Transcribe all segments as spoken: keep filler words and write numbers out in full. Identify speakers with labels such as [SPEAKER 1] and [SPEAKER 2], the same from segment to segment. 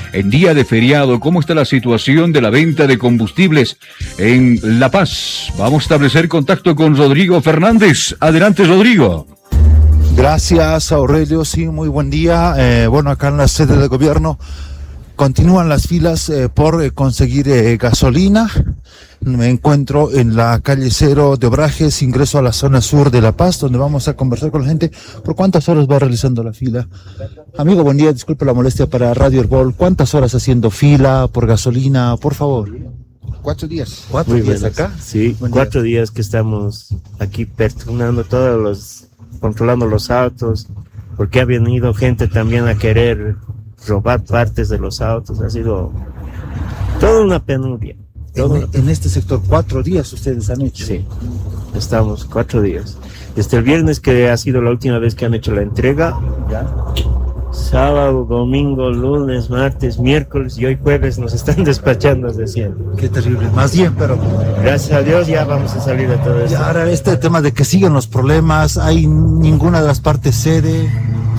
[SPEAKER 1] en día de feriado. ¿Cómo está la situación de la venta de combustibles en La Paz? Vamos a establecer contacto con Rodrigo Fernández. Adelante, Rodrigo.
[SPEAKER 2] Gracias, Aurelio. Sí, muy buen día. Eh, bueno, acá en la sede de gobierno continúan las filas eh, por eh, conseguir eh, gasolina. Me encuentro en la calle Cero de Obrajes, ingreso a la zona sur de La Paz, donde vamos a conversar con la gente. ¿Por cuántas horas va realizando la fila? Amigo, buen día, disculpe la molestia para Radio Herbol. ¿Cuántas horas haciendo fila por gasolina, por favor?
[SPEAKER 3] Cuatro días.
[SPEAKER 2] ¿Cuatro
[SPEAKER 4] Muy
[SPEAKER 2] días
[SPEAKER 4] buenas.
[SPEAKER 2] acá?
[SPEAKER 4] Sí,
[SPEAKER 2] Buen
[SPEAKER 4] cuatro
[SPEAKER 2] día.
[SPEAKER 4] días que estamos aquí perturbando todos los, controlando los autos, porque ha venido gente también a querer robar partes de los autos. Ha sido toda una penuria.
[SPEAKER 2] En, en este sector, cuatro días ustedes han hecho.
[SPEAKER 4] Sí, estamos cuatro días. Desde el viernes, que ha sido la última vez que han hecho la entrega,
[SPEAKER 2] ¿Ya?
[SPEAKER 4] sábado, domingo, lunes, martes, miércoles y hoy jueves nos están despachando desde siempre.
[SPEAKER 2] Qué terrible. Más bien, pero
[SPEAKER 4] Gracias a Dios ya vamos a salir de todo
[SPEAKER 2] y
[SPEAKER 4] esto.
[SPEAKER 2] ahora este tema de que siguen los problemas, hay ninguna de las partes cede.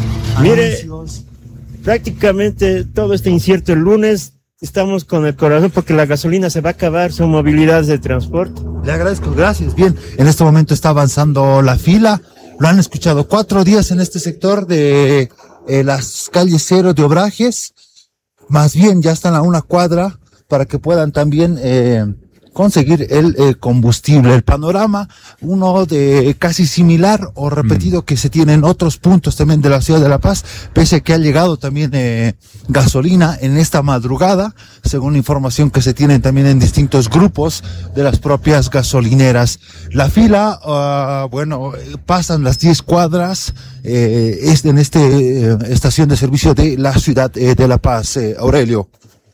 [SPEAKER 4] Mire,
[SPEAKER 2] anuncios.
[SPEAKER 4] Prácticamente todo está incierto. El lunes estamos con el corazón porque la gasolina se va a acabar, son movilidades de transporte.
[SPEAKER 2] Le agradezco, gracias. Bien, en este momento está avanzando la fila. Lo han escuchado, cuatro días en este sector de eh, las calles Cero de Obrajes. Más bien, ya están a una cuadra para que puedan también eh, conseguir el eh, combustible. El panorama, uno de casi similar o repetido mm. que se tiene en otros puntos también de la ciudad de La Paz, pese a que ha llegado también eh, gasolina en esta madrugada, según información que se tiene también en distintos grupos de las propias gasolineras. La fila, uh, bueno, pasan las diez cuadras eh, es en esta eh, estación de servicio de la ciudad eh, de La Paz. Eh, Aurelio.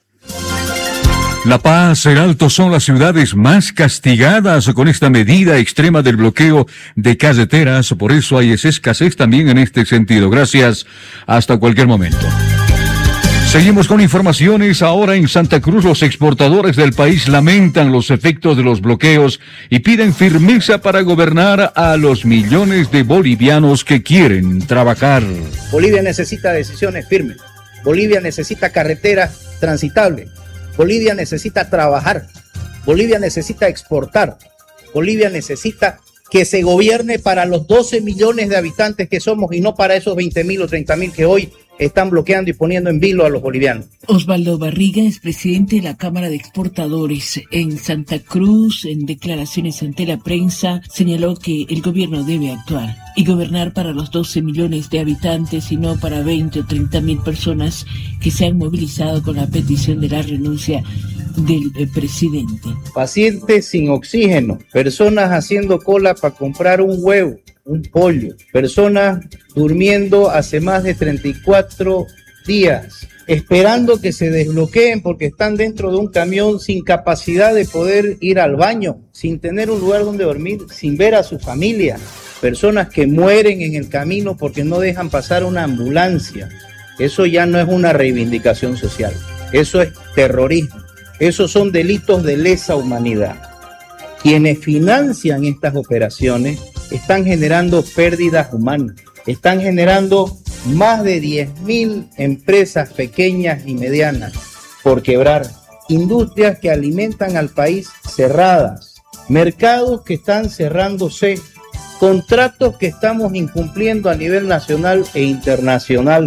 [SPEAKER 1] La Paz, el Alto son las ciudades más castigadas con esta medida extrema del bloqueo de carreteras. Por eso hay esa escasez también en este sentido. Gracias. Hasta cualquier momento. Seguimos con informaciones. Ahora en Santa Cruz, los exportadores del país lamentan los efectos de los bloqueos y piden firmeza para gobernar a los millones de bolivianos que quieren trabajar.
[SPEAKER 5] Bolivia necesita decisiones firmes. Bolivia necesita carreteras transitables. Bolivia necesita trabajar, Bolivia necesita exportar, Bolivia necesita que se gobierne para los doce millones de habitantes que somos y no para esos veinte mil o treinta mil que hoy están bloqueando y poniendo en vilo a los bolivianos.
[SPEAKER 6] Osvaldo Barriga es presidente de la Cámara de Exportadores en Santa Cruz. En declaraciones ante la prensa señaló que el gobierno debe actuar y gobernar para los doce millones de habitantes y no para veinte o treinta mil personas que se han movilizado con la petición de la renuncia del eh, presidente.
[SPEAKER 5] Pacientes sin oxígeno, personas haciendo cola para comprar un huevo, un pollo, personas durmiendo hace más de treinta y cuatro días, esperando que se desbloqueen porque están dentro de un camión sin capacidad de poder ir al baño, sin tener un lugar donde dormir, sin ver a su familia, personas que mueren en el camino porque no dejan pasar una ambulancia. Eso ya no es una reivindicación social, eso es terrorismo, esos son delitos de lesa humanidad. Quienes financian estas operaciones están generando pérdidas humanas, están generando más de diez mil empresas pequeñas y medianas por quebrar, industrias que alimentan al país cerradas, mercados que están cerrándose, contratos que estamos incumpliendo a nivel nacional e internacional.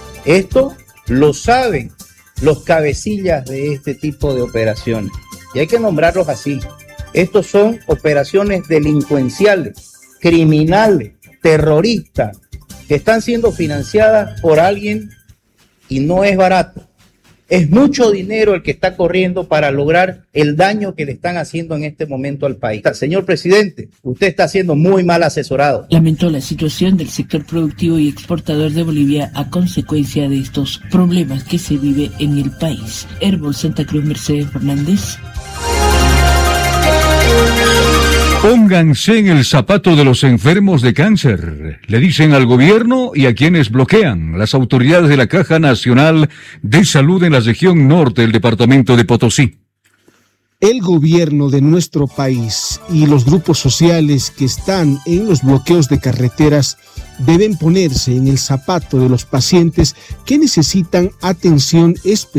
[SPEAKER 5] Esto lo saben los cabecillas de este tipo de operaciones y hay que nombrarlos así. Estos son operaciones delincuenciales, criminales, terroristas, que están siendo financiadas por alguien y no es barato. Es mucho dinero el que está corriendo para lograr el daño que le están haciendo en este momento al país. Señor presidente, usted está siendo muy mal asesorado.
[SPEAKER 6] Lamentó la situación del sector productivo y exportador de Bolivia a consecuencia de estos problemas que se vive en el país. Herbol Santa Cruz, Mercedes Fernández.
[SPEAKER 1] Pónganse en el zapato de los enfermos de cáncer, le dicen al gobierno y a quienes bloquean. Las autoridades de la Caja Nacional de Salud en la región norte del departamento de Potosí.
[SPEAKER 7] El gobierno de nuestro país y los grupos sociales que están en los bloqueos de carreteras deben ponerse en el zapato de los pacientes que necesitan atención especial